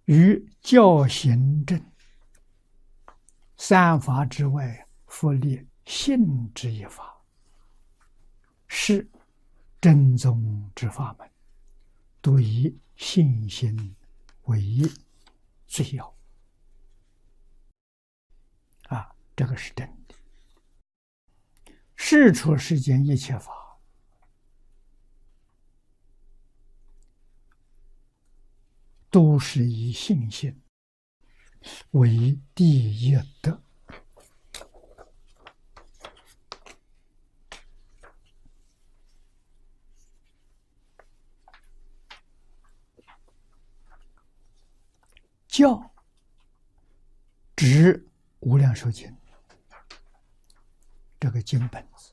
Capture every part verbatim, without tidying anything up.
于教行正三法之外，复立信之一法，是正宗之法门，独以信心为最要。啊，这个是真的。世出世间一切法，都是以信心为第一德。教指无量寿经这个经本子，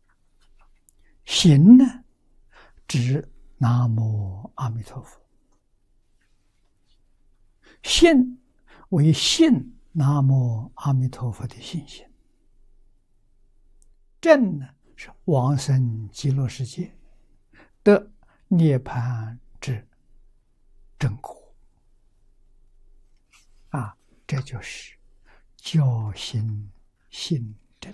行呢指南无阿弥陀佛，信为信南无阿弥陀佛的信心，正呢是往生极乐世界的涅槃之正果。啊，这就是教行信正。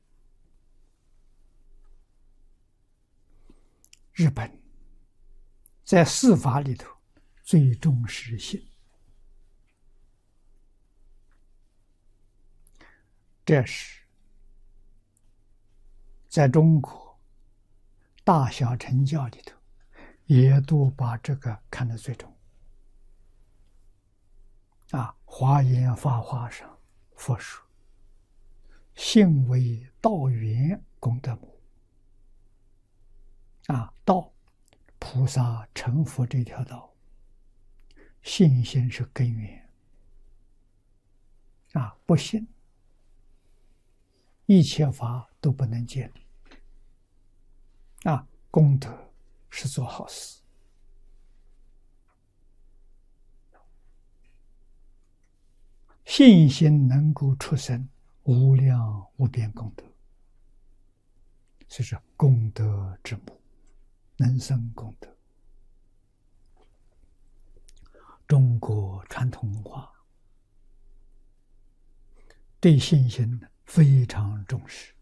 日本在四法里头最重视信，这是在中国大小乘教里头也都把这个看得最重。啊，华严法华上佛说，信为道源功德母。啊，道菩萨成佛这条道，信心是根源。啊，不信，一切法都不能建立。啊，功德是做好事。信心能够出生无量无边功德，所以说功德之母，能生功德。中国传统文化对信心非常重视，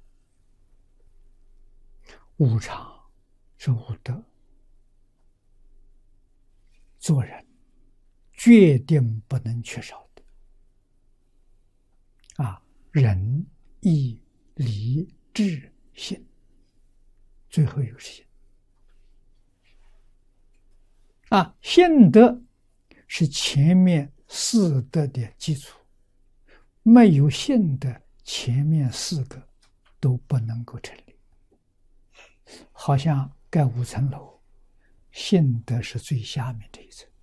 无常是无德，做人决定不能缺少的。啊，仁义礼智信，最后一个是信。啊，信德是前面四德的基础，没有信德，前面四个都不能够成立。好像盖五层楼，信德是最下面这一层。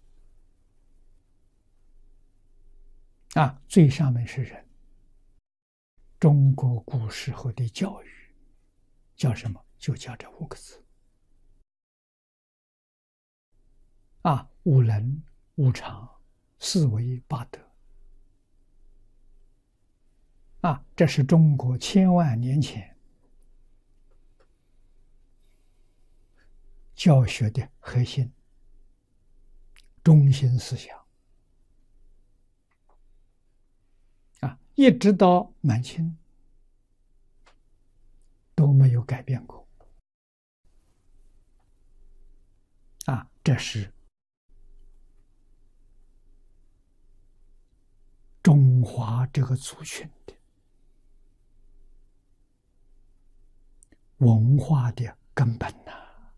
啊，最上面是人。中国古时候的教育叫什么？就叫这五个字。啊，五伦、五常、四维、八德。啊，这是中国千万年前教学的核心、中心思想。啊，一直到满清都没有改变过。啊，这是中华这个族群的文化的根本呐、啊。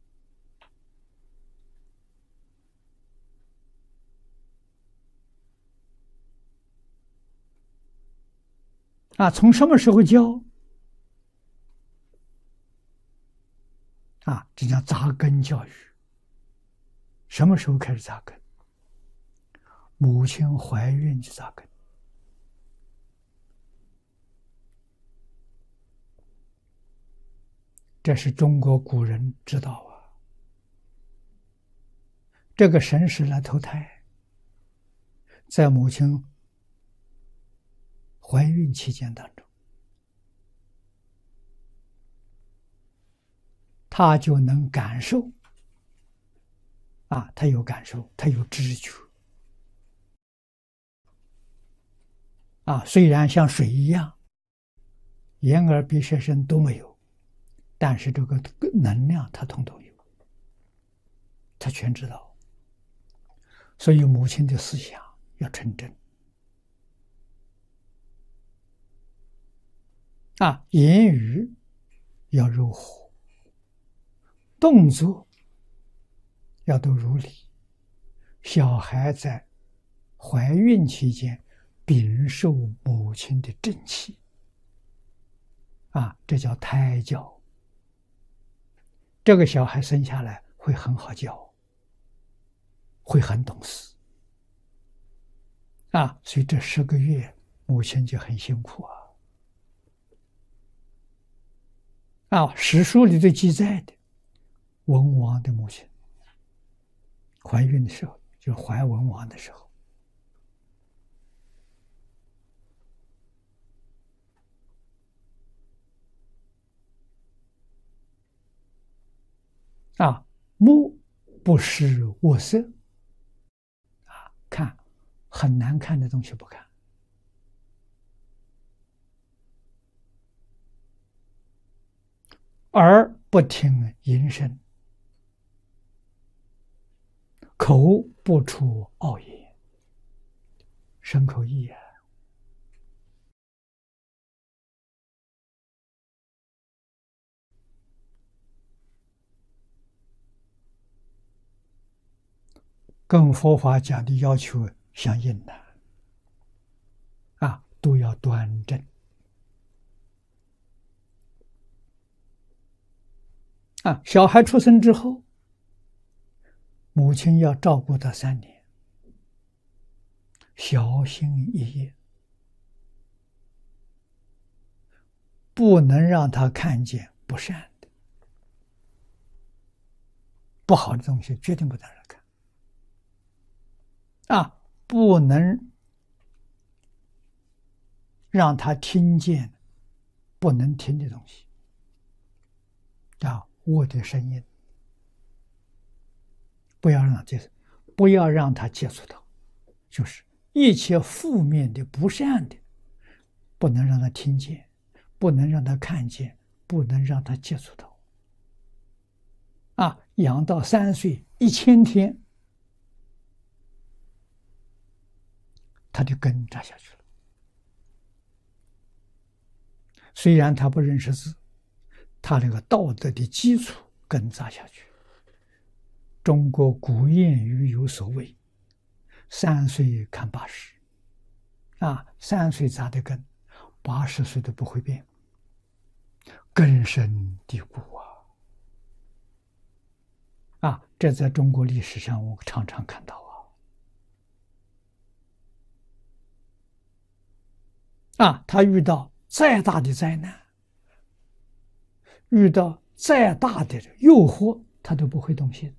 啊，从什么时候教？啊，这叫扎根教育。什么时候开始扎根？母亲怀孕就扎根。这是中国古人知道啊。这个神识来投胎，在母亲怀孕期间当中，他就能感受。啊，他有感受，他有知觉。 啊，虽然像水一样，眼耳鼻舌身都没有，但是这个能量它统统有，他全知道。所以母亲的思想要纯真啊，言语要柔和，动作要都如理。小孩在怀孕期间禀受母亲的正气啊，这叫胎教。这个小孩生下来会很好教，会很懂事啊，所以这十个月母亲就很辛苦啊。啊，史书里头记载的文王的母亲怀孕的时候，就是怀文王的时候，啊，目不识恶色，啊，看很难看的东西不看，耳不听淫声，口不出恶言，身口意啊。跟佛法讲的要求相应的啊，都要端正啊。小孩出生之后，母亲要照顾他三年，小心翼翼，不能让他看见不善的、不好的东西，决定不能让他看啊，不能让他听见不能听的东西啊，恶的声音，不要让他接触，不要让他接触到，就是一切负面的、不善的，不能让他听见，不能让他看见，不能让他接触到。啊，养到三岁一千天，他的根扎下去了。虽然他不认识字，他那个道德的基础根扎下去。中国古谚语有所谓三岁看八十啊，三岁扎的根，八十岁都不会变，根深蒂固啊！啊，这在中国历史上我常常看到啊。啊，他遇到再大的灾难，遇到再大的诱惑，他都不会动心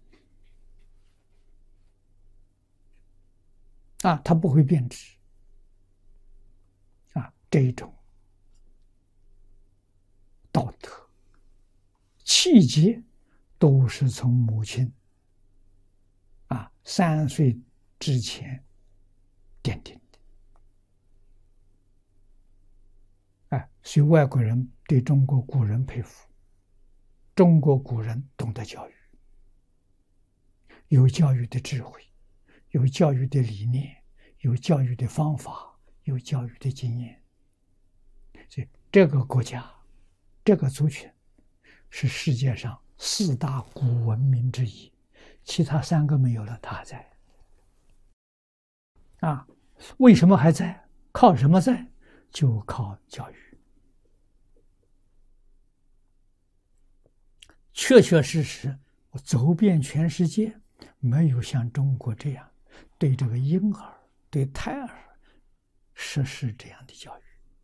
啊，他不会变质啊，这一种道德气节都是从母亲啊三岁之前奠定的。哎，所以外国人对中国古人佩服，中国古人懂得教育，有教育的智慧，有教育的理念，有教育的方法，有教育的经验。所以这个国家，这个族群是世界上四大古文明之一，其他三个没有了，它还在。啊，为什么还在？靠什么在？就靠教育。确确实实，我走遍全世界，没有像中国这样对这个婴儿、对胎儿实施这样的教育，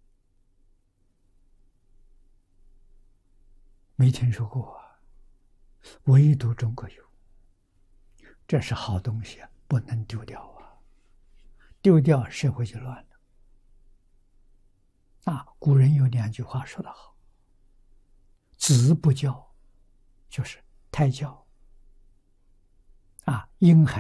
没听说过啊，唯独中国有。这是好东西啊，不能丢掉啊！丢掉社会就乱了。啊，古人有两句话说得好：“子不教，就是胎教。”啊，婴孩。